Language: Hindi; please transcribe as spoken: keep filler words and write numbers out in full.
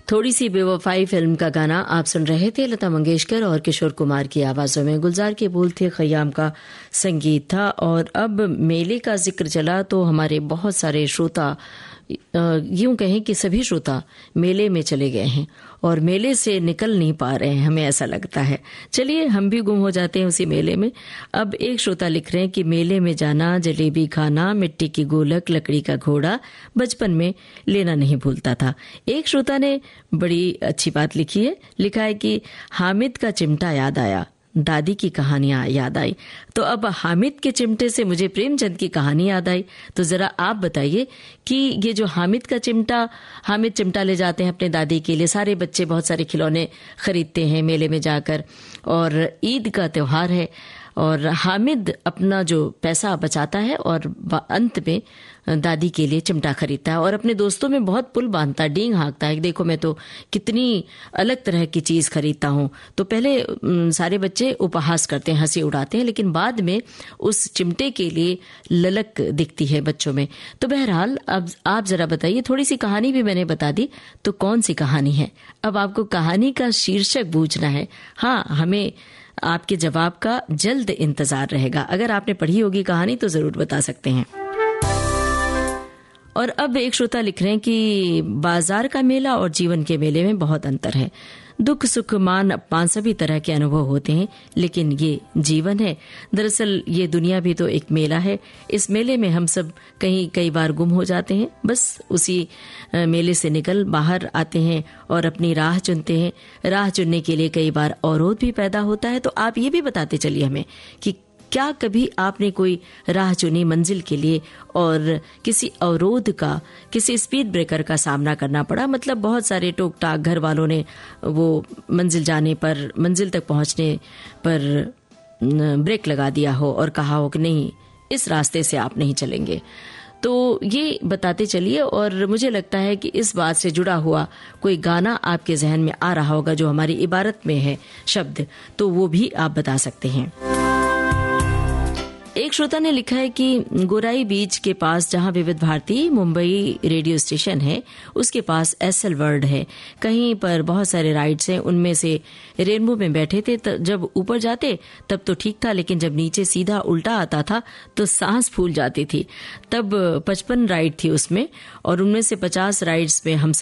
थोड़ी सी बेवफाई फिल्म का गाना आप सुन रहे थे। लता मंगेशकर और किशोर कुमार की आवाजों में। गुलजार के बोल थे, खयाम का संगीत था। और अब मेले का जिक्र चला तो हमारे बहुत सारे श्रोता, यूं कहें कि सभी श्रोता मेले में चले गए हैं और मेले से निकल नहीं पा रहे हैं, हमें ऐसा लगता है। चलिए हम भी गुम हो जाते हैं उसी मेले में। अब एक श्रोता लिख रहे हैं कि मेले में जाना, जलेबी खाना, मिट्टी की गोलक, लकड़ी का घोड़ा बचपन में लेना नहीं भूलता था। एक श्रोता ने बड़ी अच्छी बात लिखी है, लिखा है कि हामिद का चिमटा याद आया, दादी की कहानियां याद आई। तो अब हामिद के चिमटे से मुझे प्रेमचंद की कहानी याद आई। तो जरा आप बताइए कि ये जो हामिद का चिमटा, हामिद चिमटा ले जाते हैं अपने दादी के लिए, सारे बच्चे बहुत सारे खिलौने खरीदते हैं मेले में जाकर, और ईद का त्योहार है और हामिद अपना जो पैसा बचाता है और अंत में दादी के लिए चिमटा खरीदता है और अपने दोस्तों में बहुत पुल बांधता है, डींग हाँकता है, देखो मैं तो कितनी अलग तरह की चीज खरीदता हूँ। तो पहले सारे बच्चे उपहास करते हैं, हंसी उड़ाते हैं, लेकिन बाद में उस चिमटे के लिए ललक दिखती है बच्चों में। तो बहरहाल अब आप जरा बताइए, थोड़ी सी कहानी भी मैंने बता दी, तो कौन सी कहानी है? अब आपको कहानी का शीर्षक पूछना है। हाँ, हमें आपके जवाब का जल्द इंतजार रहेगा। अगर आपने पढ़ी होगी कहानी तो जरूर बता सकते हैं। और अब एक श्रोता लिख रहे हैं कि बाजार का मेला और जीवन के मेले में बहुत अंतर है। दुख सुख मान अपमान सभी तरह के अनुभव होते हैं, लेकिन ये जीवन है। दरअसल ये दुनिया भी तो एक मेला है। इस मेले में हम सब कहीं कई बार गुम हो जाते हैं, बस उसी मेले से निकल बाहर आते हैं और अपनी राह चुनते हैं। राह चुनने के लिए कई बार अवरोध भी पैदा होता है। तो आप ये भी बताते चलिए हमें कि क्या कभी आपने कोई राह चुनी मंजिल के लिए और किसी अवरोध का, किसी स्पीड ब्रेकर का सामना करना पड़ा? मतलब बहुत सारे टोक टाक घर वालों ने वो मंजिल जाने पर, मंजिल तक पहुंचने पर ब्रेक लगा दिया हो और कहा हो कि नहीं, इस रास्ते से आप नहीं चलेंगे। तो ये बताते चलिए। और मुझे लगता है कि इस बात से जुड़ा हुआ कोई गाना आपके जहन में आ रहा होगा जो हमारी इबारत में है शब्द, तो वो भी आप बता सकते हैं। एक श्रोता ने लिखा है कि गोराई बीच के पास जहां विविध भारती मुंबई रेडियो स्टेशन है, उसके पास एसएल वर्ल्ड है। कहीं पर बहुत सारे राइड्स हैं, उनमें से रेनबो में बैठे थे। जब ऊपर जाते तब तो ठीक था, लेकिन जब नीचे सीधा उल्टा आता था तो सांस फूल जाती थी। तब पचपन राइड थी उसमें और उनमें से पचास राइड्स में हम